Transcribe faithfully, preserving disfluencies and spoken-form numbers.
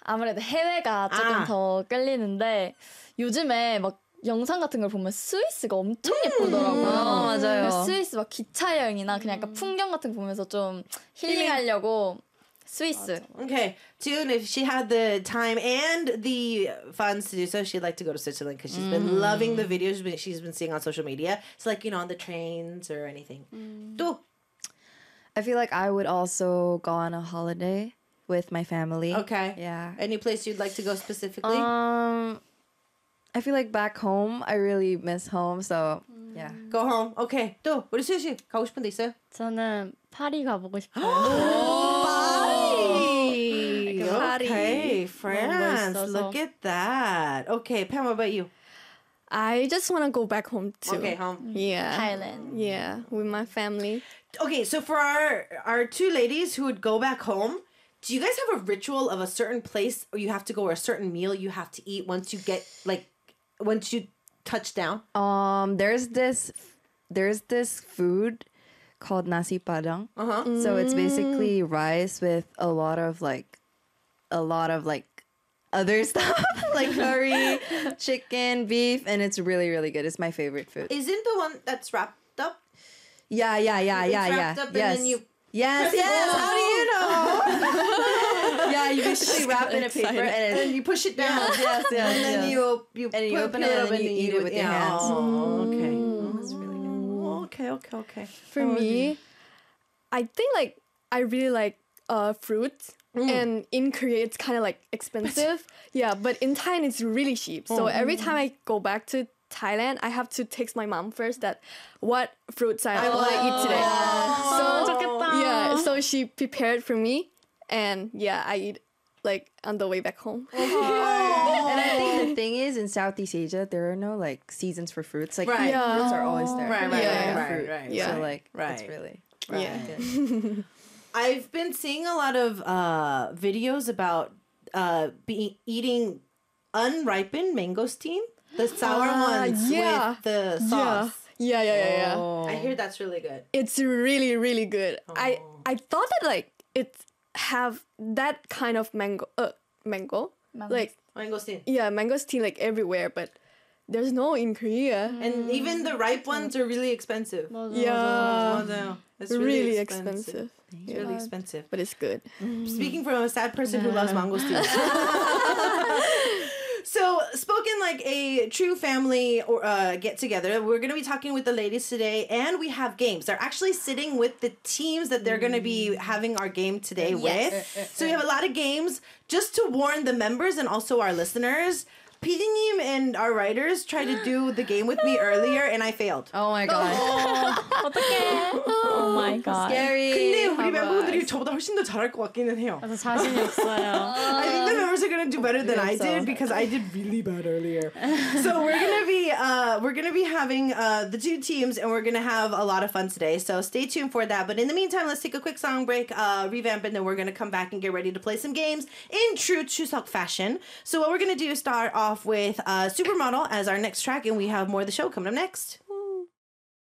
아무래도 해외가 조금 아. 더 끌리는데 요즘에 막 영상 같은 걸 보면 스위스가 엄청 예쁘더라고요. 아, 맞아요. 그래서 스위스 막 기차 여행이나 그냥 약간 풍경 같은 거 보면서 좀 힐링하려고 스위스. Okay, June, if she had the time and the funds to do so, she'd like to go to Switzerland because she's been loving the videos she's been seeing on social media. It's like, you know, on the trains or anything. 또 I feel like I would also go on a holiday with my family. Okay. Yeah. Any place you'd like to go specifically? Um, I feel like back home, I really miss home. So yeah. Go home. Okay. 또 우리 수희 씨 가고 싶은 데 있어요? 저는 파리 가보고 싶어요. 파리. 파리. Okay, France. 멋있어서. Look at that. Okay, Pam, what about you? I just want to go back home too. Okay, home. Yeah. Thailand. Yeah, with my family. Okay, so for our our two ladies who would go back home, do you guys have a ritual of a certain place or you have to go or a certain meal you have to eat once you get like once you touch down? Um, there's this, there's this food called nasi padang. Uh-huh. So it's basically rice with a lot of like, a lot of like other stuff like curry, chicken, beef, and it's really really good. It's my favorite food. Isn't the one that's wrapped up? Yeah, yeah, yeah, It's yeah, yeah. wrapped up and yes. then you Yes, press it. yes. How do you know? Yeah, you basically wrap it in a paper excited. and and it's then you push it down. yes, yes, yes, And then yes. you you And you put- open peel it up and then you eat it with your hands. Oh, okay. It's really good. Oh, okay, okay, okay. For me, I think like I really like uh fruits. And in Korea, it's kind of like expensive. Yeah, but in Thailand, it's really cheap. So every time I go back to Thailand, I have to text my mom first that what fruits I want to eat today. So yeah, so she prepared for me, and yeah, I eat like on the way back home. And I think the thing is, in Southeast Asia, there are no like seasons for fruits. Like Right. Yeah. fruits are always there. Right, right, Yeah. right, right, Fruit. right. Yeah. So like, Right. it's really Yeah. good. I've been seeing a lot of uh, videos about uh, be- eating unripened mangosteen, the sour ones yeah. with the Yeah, sauce. yeah, yeah, yeah, yeah. I hear that's really good. It's really, really good. I Oh. I thought that like it have that kind of mango, uh, mango, like Mangosteen. yeah, mangosteen like everywhere, but there's no in Korea. And even the ripe ones are really expensive. Yeah, 맞아요. It's really, really, expensive. It's really expensive. But it's good. Speaking from a sad person who loves mangosteen. So, spoken like a true family or uh, get together, we're going to be talking with the ladies today, and we have games. They're actually sitting with the teams that they're going to be having our game today with. So, we have a lot of games. Just to warn the members and also our listeners, 피디님 and our writers tried to do the game with me earlier, and I failed. Oh my god. 어떡해. Oh my god. Scary. 근데 우리 멤버들이 저보다 훨씬 더 잘할 것 같기는 해요. 저 자신이 없어요. I think the members are gonna do better than I did because I did really bad earlier. So we're gonna be uh, we're gonna be having uh, the two teams, and we're gonna have a lot of fun today. So stay tuned for that. But in the meantime, let's take a quick song break, uh, revamp, and then we're gonna come back and get ready to play some games in true Chuseok fashion. So what we're gonna do is start off with uh, Supermodel as our next track, and we have more of the show coming up next.